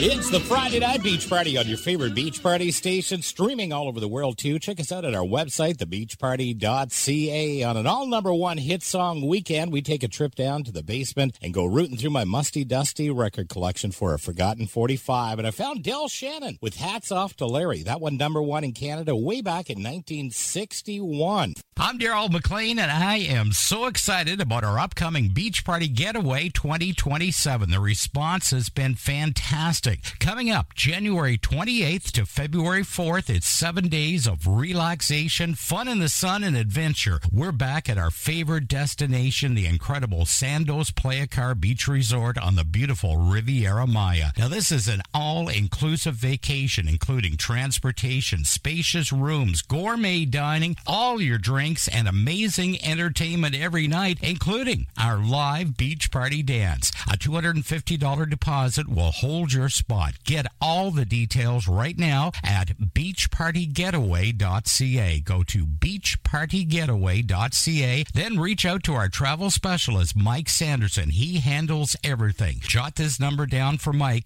It's the Friday Night Beach Party on your favorite beach party station, streaming all over the world, too. Check us out at our website, thebeachparty.ca. On an all-number-one hit song weekend, we take a trip down to the basement and go rooting through my musty-dusty record collection for a forgotten 45. And I found Del Shannon with Hats Off to Larry. That one number one in Canada way back in 1961. I'm Daryl McLean, and I am so excited about our upcoming Beach Party Getaway 2027. The response has been fantastic. Coming up January 28th to February 4th, it's 7 days of relaxation, fun in the sun, and adventure. We're back at our favorite destination, the incredible Sandos Playa Car Beach Resort on the beautiful Riviera Maya. Now, this is an all-inclusive vacation, including transportation, spacious rooms, gourmet dining, all your drinks, and amazing entertainment every night, including our live beach party dance. A $250 deposit will hold your spot. Get all the details right now at beachpartygetaway.ca. Go to beachpartygetaway.ca, then reach out to our travel specialist, Mike Sanderson. He handles everything. Jot this number down for Mike,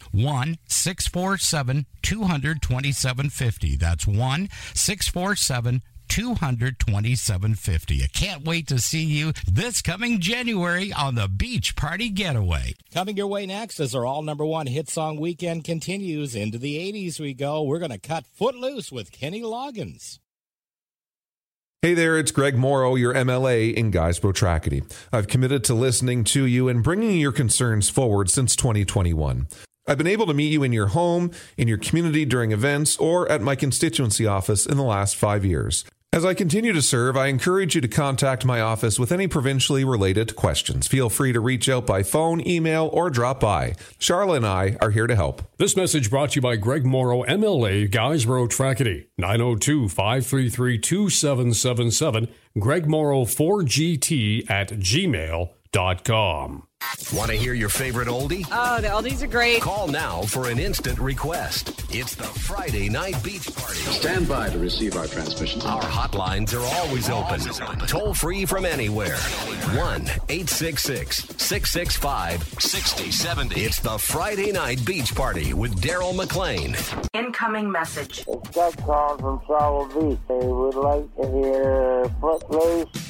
1-647-200-2750. That's 1-647-200-2750. I can't wait to see you this coming January on the Beach Party Getaway. Coming your way next as our all number one hit song weekend continues. Into the 80s we go. We're going to cut Footloose with Kenny Loggins. Hey there, it's Greg Morrow, your MLA in Guysborough Tracadie. I've committed to listening to you and bringing your concerns forward since 2021. I've been able to meet you in your home, in your community during events, or at my constituency office in the last 5 years. As I continue to serve, I encourage you to contact my office with any provincially related questions. Feel free to reach out by phone, email, or drop by. Charla and I are here to help. This message brought to you by Greg Morrow, MLA, Guysborough Tracadie, 902-533-2777, Greg Morrow 4GT at gmail.com. Want to hear your favorite oldie? Oh, the oldies are great. Call now for an instant request. It's the Friday Night Beach Party. Stand by to receive our transmission. Our hotlines are always open. Toll free from anywhere. 1-866-665-6070. It's the Friday Night Beach Party with Daryl McLean. Incoming message. It's Doug calling from Saddle Beach. They would like to hear Footloose